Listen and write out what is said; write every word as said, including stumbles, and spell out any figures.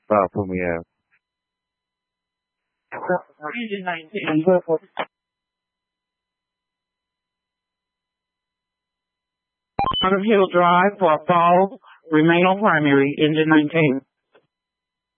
Uh, put me out. Engine nineteen. Hill Drive, Fort Falls, remain on primary, engine nineteen.